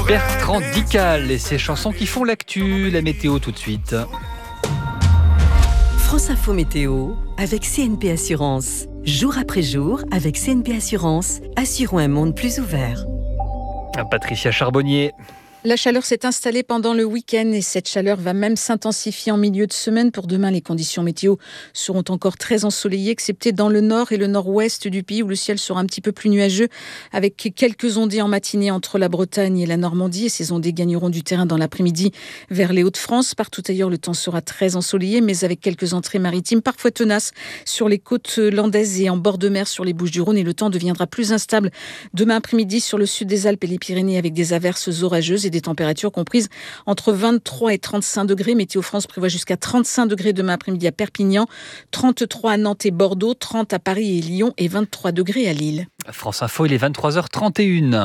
Bertrand Dical et ses chansons qui font l'actu, la météo tout de suite. France Info Météo avec CNP Assurance. Jour après jour, avec CNP Assurance, assurons un monde plus ouvert. Patricia Charbonnier. La chaleur s'est installée pendant le week-end et cette chaleur va même s'intensifier en milieu de semaine. Pour demain, les conditions météo seront encore très ensoleillées, excepté dans le nord et le nord-ouest du pays où le ciel sera un petit peu plus nuageux avec quelques ondées en matinée entre la Bretagne et la Normandie. Et ces ondées gagneront du terrain dans l'après-midi vers les Hauts-de-France. Partout ailleurs, le temps sera très ensoleillé, mais avec quelques entrées maritimes parfois tenaces sur les côtes landaises et en bord de mer sur les Bouches-du-Rhône. Et le temps deviendra plus instable demain après-midi sur le sud des Alpes et les Pyrénées avec des averses orageuses et des températures comprises entre 23 et 35 degrés. Météo France prévoit jusqu'à 35 degrés demain après-midi à Perpignan, 33 à Nantes et Bordeaux, 30 à Paris et Lyon et 23 degrés à Lille. France Info, il est 23h31.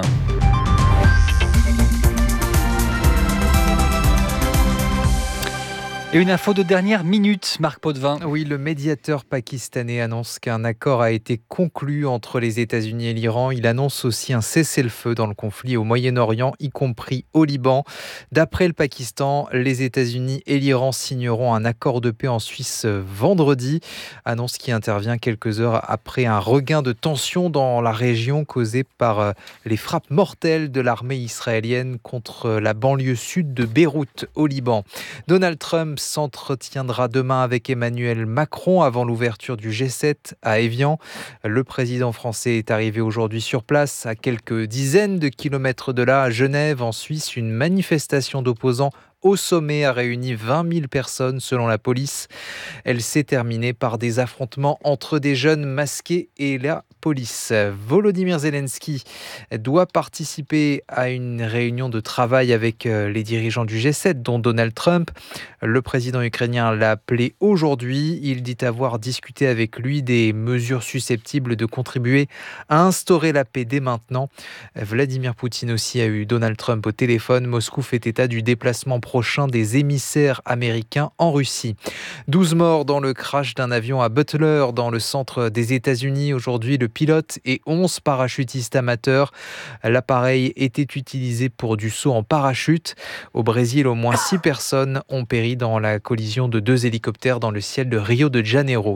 Et une info de dernière minute, Marc Potvin. Oui, le médiateur pakistanais annonce qu'un accord a été conclu entre les États-Unis et l'Iran. Il annonce aussi un cessez-le-feu dans le conflit au Moyen-Orient, y compris au Liban. D'après le Pakistan, les États-Unis et l'Iran signeront un accord de paix en Suisse vendredi. Annonce qui intervient quelques heures après un regain de tension dans la région causé par les frappes mortelles de l'armée israélienne contre la banlieue sud de Beyrouth au Liban. Donald Trump s'entretiendra demain avec Emmanuel Macron avant l'ouverture du G7 à Évian. Le président français est arrivé aujourd'hui sur place à quelques dizaines de kilomètres de là, à Genève, en Suisse. Une manifestation d'opposants au sommet a réuni 20 000 personnes selon la police. Elle s'est terminée par des affrontements entre des jeunes masqués et la police. Volodymyr Zelensky doit participer à une réunion de travail avec les dirigeants du G7, dont Donald Trump. Le président ukrainien l'a appelé aujourd'hui. Il dit avoir discuté avec lui des mesures susceptibles de contribuer à instaurer la paix dès maintenant. Vladimir Poutine aussi a eu Donald Trump au téléphone. Moscou fait état du déplacement prochain des émissaires américains en Russie. 12 morts dans le crash d'un avion à Butler, dans le centre des États-Unis. Aujourd'hui, le pilote et 11 parachutistes amateurs. L'appareil était utilisé pour du saut en parachute. Au Brésil, au moins 6 personnes ont péri dans la collision de 2 hélicoptères dans le ciel de Rio de Janeiro.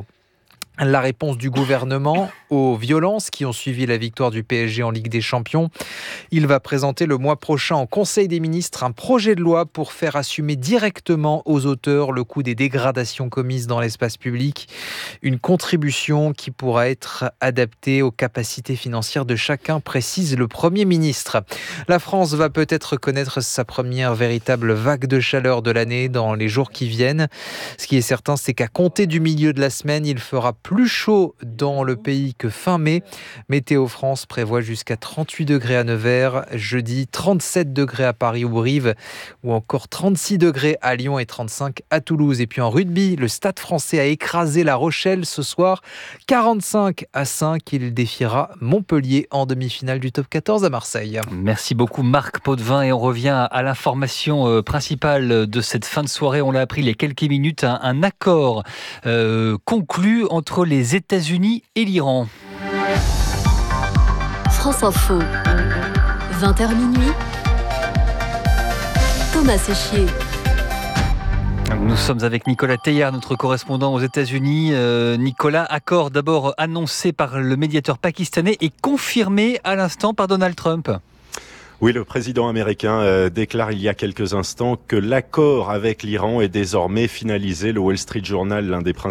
La réponse du gouvernement aux violences qui ont suivi la victoire du PSG en Ligue des Champions. Il va présenter le mois prochain en Conseil des ministres un projet de loi pour faire assumer directement aux auteurs le coût des dégradations commises dans l'espace public. Une contribution qui pourra être adaptée aux capacités financières de chacun, précise le Premier ministre. La France va peut-être connaître sa première véritable vague de chaleur de l'année dans les jours qui viennent. Ce qui est certain, c'est qu'à compter du milieu de la semaine, il fera plus chaud dans le pays que fin mai. Météo France prévoit jusqu'à 38 degrés à Nevers, jeudi 37 degrés à Paris ou Brive, ou encore 36 degrés à Lyon et 35 à Toulouse. Et puis en rugby, le Stade français a écrasé La Rochelle ce soir, 45-5. Il défiera Montpellier en demi-finale du top 14 à Marseille. Merci beaucoup Marc Potvin et on revient à l'information principale de cette fin de soirée. On l'a appris il y a quelques minutes, un accord conclu entre les États-Unis et l'Iran. France Info, 20h minuit, Thomas Séchier. Nous sommes avec Nicolas Teilhard, notre correspondant aux États-Unis. Nicolas, accord d'abord annoncé par le médiateur pakistanais et confirmé à l'instant par Donald Trump. Oui, le président américain déclare il y a quelques instants que l'accord avec l'Iran est désormais finalisé. Le Wall Street Journal, l'un des principaux